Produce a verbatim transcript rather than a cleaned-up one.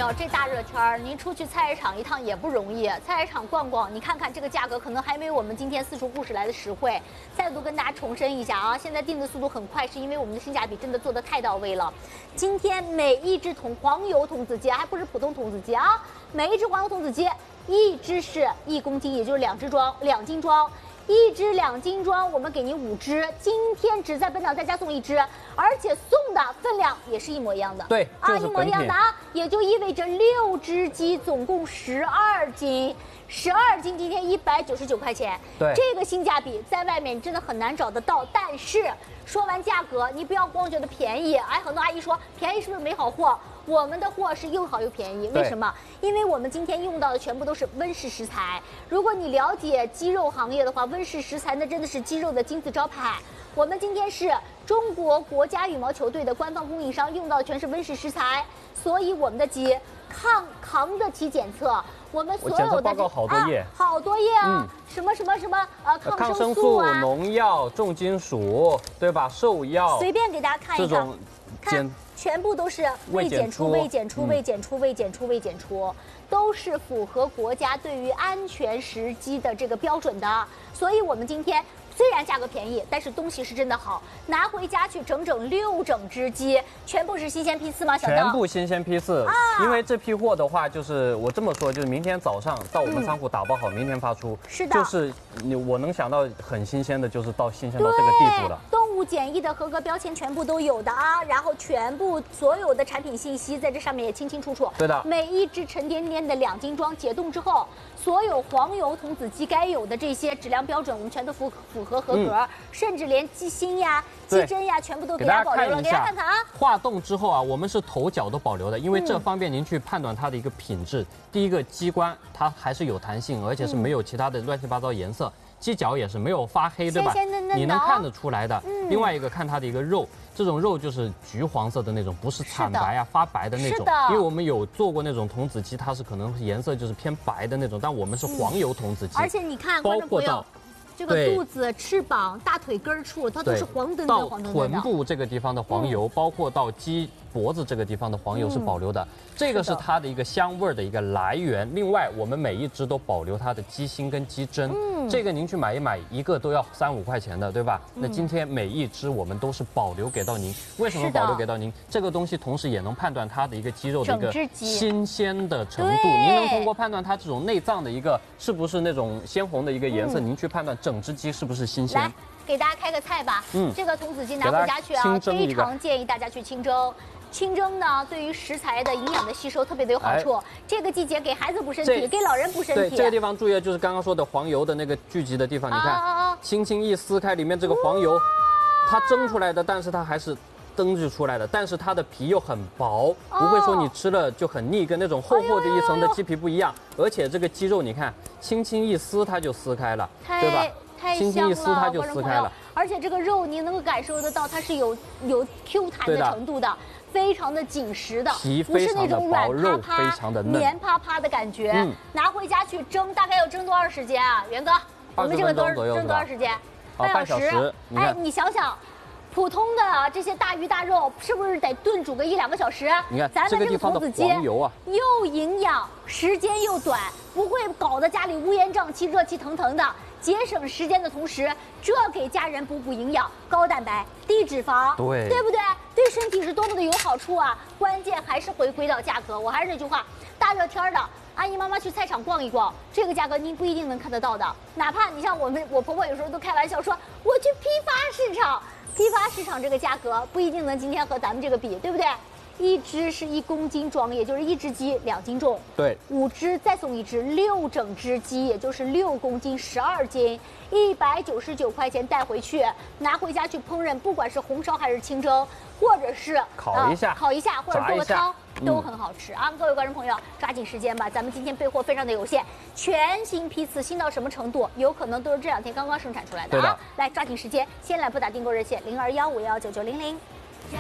友，这大热天儿，您出去菜市场一趟也不容易。菜市场逛逛，你看看这个价格，可能还没有我们今天四厨故事来的实惠。再度跟大家重申一下啊，现在定的速度很快，是因为我们的性价比真的做得太到位了。今天每一只桶黄油童子鸡，还不是普通童子鸡啊，每一只黄油童子鸡，一只是一公斤，也就是两只装，两斤装。 一只两斤装，我们给您五只，今天只在本场再加送一只，而且送的分量也是一模一样的。 对， 啊，一模一样的啊，也就意味着六只鸡总共十二斤，十二斤今天一百九十九块钱。 对， 这个性价比在外面真的很难找得到。但是说完价格，你不要光觉得便宜，哎，很多阿姨说便宜是不是没好货？ 我们的货是又好又便宜，为什么？因为我们今天用到的全部都是温室食材。如果你了解鸡肉行业的话，温室食材那真的是鸡肉的金字招牌。我们今天是中国国家羽毛球队的官方供应商，用到的全是温室食材，所以我们的鸡抗扛得起检测。我们所有的报告好多页， 啊、好多页啊，嗯、什么什么什么呃抗抗生素啊、 农药、重金属，对吧？兽药， 随便给大家看一看。 看，全部都是未检出、未检出、未检出、未检出、未检出，都是符合国家对于安全食鸡的这个标准的。所以，我们今天虽然价格便宜，但是东西是真的好，拿回家去整整六整只鸡，全部是新鲜批次吗？小全部新鲜批次，啊、因为这批货的话，就是我这么说，就是明天早上到我们仓库打包好，嗯、明天发出。是的，就是你我能想到很新鲜的，就是到新鲜到这个地步了。 动物检疫的合格标签全部都有的啊，然后全部所有的产品信息在这上面也清清楚楚。 对的， 每一只沉甸甸的两斤装解冻之后，所有黄油童子鸡该有的这些质量标准，我们全都符符合合格，嗯、甚至连鸡心呀、鸡胗呀，全部都给大家保留了。给大家看看啊， 化冻之后啊，我们是头脚都保留的，因为这方便您去判断它的一个品质。嗯、第一个鸡冠它还是有弹性，而且是没有其他的乱七八糟颜色。 鸡脚也是没有发黑，对吧？ 鲜嫩嫩的你能看得出来的。 嗯、 另外一个看它的一个肉，这种肉就是橘黄色的那种，不是惨白啊、发白的那种。因为我们有做过那种童子鸡，它是可能颜色就是偏白的那种，但我们是黄油童子鸡。 嗯、而且你看， 包括到这个肚子、翅膀、大腿根处，它都是黄澄澄、黄澄澄的。 臀部这个地方的黄油，嗯、包括到鸡脖子这个地方的黄油是保留的。嗯 这个是它的一个香味儿的一个来源。另外，我们每一只都保留它的鸡心跟鸡胗。嗯，这个您去买一买，一个都要三五块钱的，对吧？嗯、那今天每一只我们都是保留给到您。为什么保留给到您？这个东西同时也能判断它的一个鸡肉的一个新鲜的程度。您能通过判断它这种内脏的一个是不是那种鲜红的一个颜色，嗯、您去判断整只鸡是不是新鲜。 来，给大家开个菜吧。嗯，这个童子鸡拿回家去啊，非常建议大家去清蒸。 清蒸呢，对于食材的营养的吸收特别的有好处。哎、这个季节给孩子补身体，给老人补身体。 对，这个地方注意，就是刚刚说的黄油的那个聚集的地方，你看，啊、轻轻一撕开，里面这个黄油，它蒸出来的，但是它还是蒸制出来的，但是它的皮又很薄，不会说你吃了就很腻，跟那种厚厚的一层的鸡皮不一样。而且这个鸡肉，你看，轻轻一撕它就撕开了，对吧？ 轻轻一撕它就撕开了， 而且这个肉你能够感受得到，它是有有 Q 弹的程度的，非常的紧实的，不是那种软趴趴、黏趴趴的感觉。嗯、拿回家去蒸，大概要蒸多长时间啊？袁哥，我们这个都是蒸多长时间？ 半小时。 哎，你想想。 普通的这些大鱼大肉是不是得炖煮个一两个小时？ 你看， 咱们这个童子鸡油啊， 又营养，时间又短，不会搞得家里乌烟瘴气、热气腾腾的。节省时间的同时，这给家人补补营养，高蛋白、低脂肪， 对， 对不对？对身体是多么的有好处啊！关键还是回归到价格。我还是那句话，大热天的。 阿姨妈妈去菜场逛一逛，这个价格您不一定能看得到的。哪怕你像我们，我婆婆有时候都开玩笑说，我去批发市场，批发市场这个价格不一定能今天和咱们这个比，对不对？一只是一公斤装，也就是一只鸡两斤重。 对， 五只再送一只，六整只鸡，也就是六公斤十二斤，一百九十九块钱带回去，拿回家去烹饪，不管是红烧还是清蒸，或者是烤一下、 呃、烤一下，或者做个汤。 都很好吃啊！各位观众朋友，抓紧时间吧，咱们今天备货非常的有限，全新批次，新到什么程度？有可能都是这两天刚刚生产出来的啊！来，抓紧时间，先来拨打订购热线零二幺五幺九九零零。